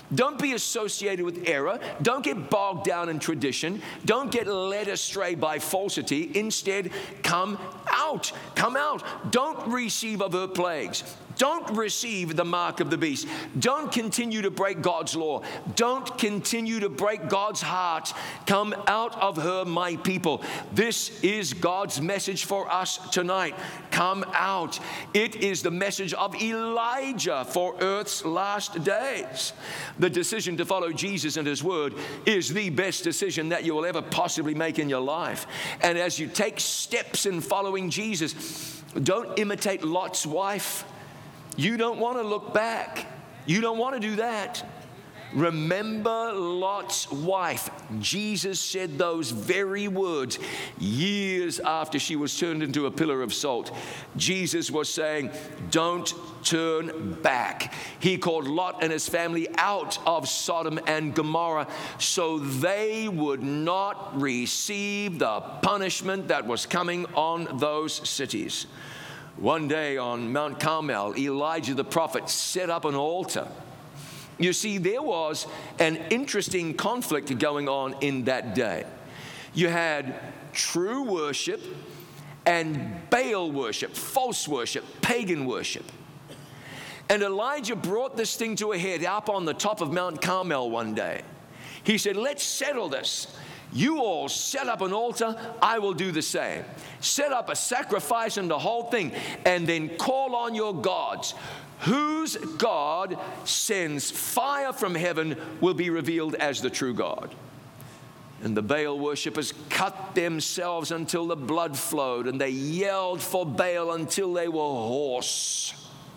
Don't be associated with error. Don't get bogged down in tradition. Don't get led astray by falsity. Instead, come out. Come out. Don't receive of her plagues. Don't receive the mark of the beast. Don't continue to break God's law. Don't continue to break God's heart. Come out of her, my people. This is God's message for us tonight. Come out. It is the message of Elijah for earth's last days. The decision to follow Jesus and His word is the best decision that you will ever possibly make in your life. And as you take steps in following Jesus, don't imitate Lot's wife. You don't want to look back. You don't want to do that. Remember Lot's wife. Jesus said those very words years after she was turned into a pillar of salt. Jesus was saying, don't turn back. He called Lot and his family out of Sodom and Gomorrah so they would not receive the punishment that was coming on those cities. One day on Mount Carmel, Elijah the prophet set up an altar. You see, there was an interesting conflict going on in that day. You had true worship and Baal worship, false worship, pagan worship. And Elijah brought this thing to a head up on the top of Mount Carmel one day. He said, let's settle this. You all set up an altar, I will do the same. Set up a sacrifice and the whole thing, and then call on your gods. Whose God sends fire from heaven will be revealed as the true God. And the Baal worshippers cut themselves until the blood flowed, and they yelled for Baal until they were hoarse.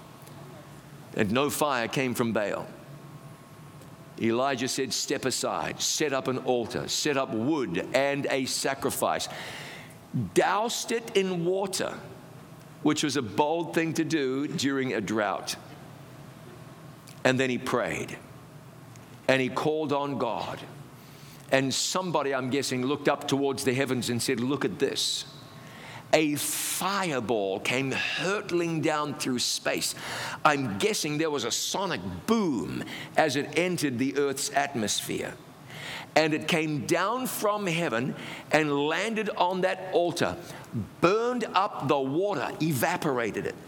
And no fire came from Baal. Elijah said, step aside, set up an altar, set up wood and a sacrifice. Doused it in water, which was a bold thing to do during a drought. And then he prayed. And he called on God. And somebody, I'm guessing, looked up towards the heavens and said, look at this. A fireball came hurtling down through space. I'm guessing there was a sonic boom as it entered the earth's atmosphere. And it came down from heaven and landed on that altar, burned up the water, evaporated it,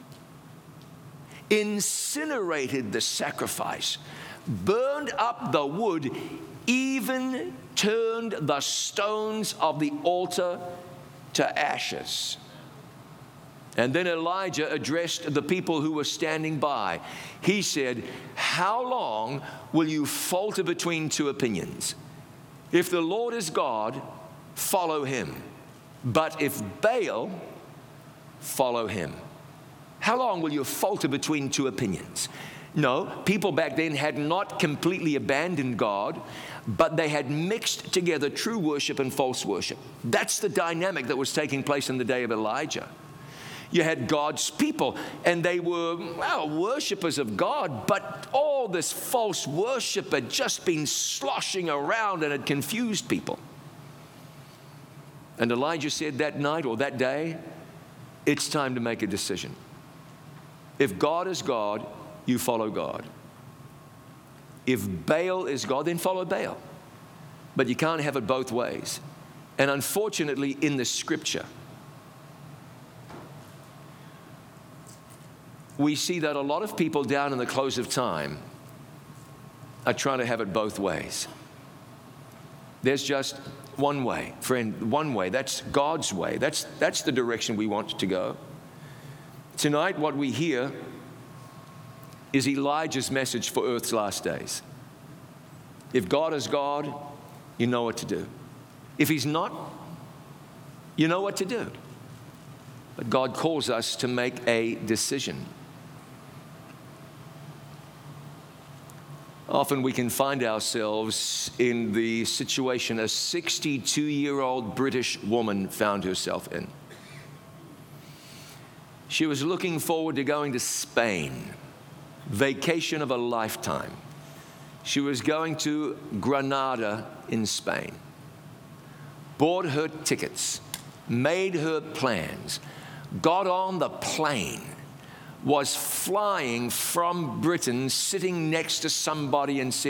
incinerated the sacrifice, burned up the wood, even turned the stones of the altar to ashes. And then Elijah addressed the people who were standing by. He said, how long will you falter between two opinions? If the Lord is God, follow him. But if Baal, follow him. How long will you falter between two opinions? No, people back then had not completely abandoned God, but they had mixed together true worship and false worship. That's the dynamic that was taking place in the day of Elijah. You had God's people, and they were, worshipers of God, but all this false worship had just been sloshing around and had confused people. And Elijah said that night or that day, it's time to make a decision. If God is God, you follow God. If Baal is God, then follow Baal. But you can't have it both ways. And unfortunately, in the scripture, we see that a lot of people down in the close of time are trying to have it both ways. There's just one way, friend, one way. That's God's way. That's the direction we want to go. Tonight, what we hear is Elijah's message for earth's last days. If God is God, you know what to do. If he's not, you know what to do. But God calls us to make a decision. Often we can find ourselves in the situation a 62-year-old British woman found herself in. She was looking forward to going to Spain, vacation of a lifetime. She was going to Granada in Spain. Bought her tickets, made her plans, got on the plane, was flying from Britain, sitting next to somebody and said,